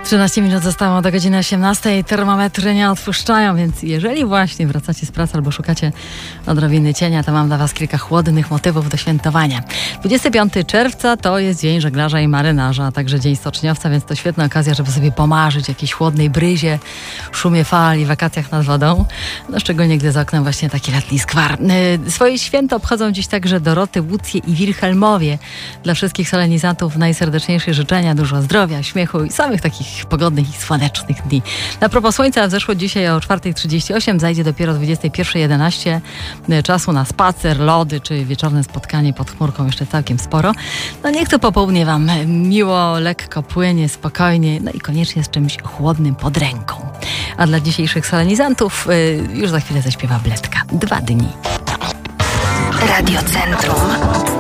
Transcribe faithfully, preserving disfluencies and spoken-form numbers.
trzynaście minut zostało do godziny osiemnastej. Termometry nie odpuszczają, więc jeżeli właśnie wracacie z pracy albo szukacie odrobiny cienia, to mam dla Was kilka chłodnych motywów do świętowania. dwudziestego piątego czerwca to jest dzień żeglarza i marynarza, a także dzień stoczniowca, więc to świetna okazja, żeby sobie pomarzyć jakiejś chłodnej bryzie, szumie fali, wakacjach nad wodą. No szczególnie, gdy za oknem właśnie taki letni skwar. Yy, swoje święto obchodzą dziś także Doroty, Łucje i Wilhelmowie. Dla wszystkich solenizantów najserdeczniejsze życzenia, dużo zdrowia, śmiechu i samych takich pogodnych i słonecznych dni. Na propos słońca, wzeszło dzisiaj o czwarta trzydzieści osiem, zajdzie dopiero o dwudziesta pierwsza jedenaście. Czasu na spacer, lody czy wieczorne spotkanie pod chmurką jeszcze całkiem sporo. No niech to popołudnie Wam miło, lekko płynie, spokojnie, no i koniecznie z czymś chłodnym pod ręką. A dla dzisiejszych solenizantów yy, już za chwilę zaśpiewa Bledka. Dwa dni. Radio Centrum.